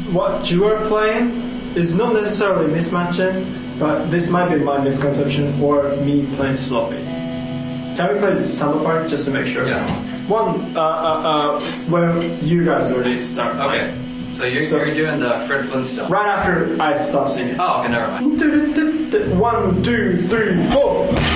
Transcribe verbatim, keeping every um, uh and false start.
what you are playing is not necessarily mismatching, but this might be my misconception or me playing sloppy. Can we play the sample part just to make sure? Yeah. One, uh, uh, uh, where you guys already start playing. Okay. So you're, So- you're doing the Fred Flintstone. Right after I stop singing. Oh, okay, never mind. One, two, three, four.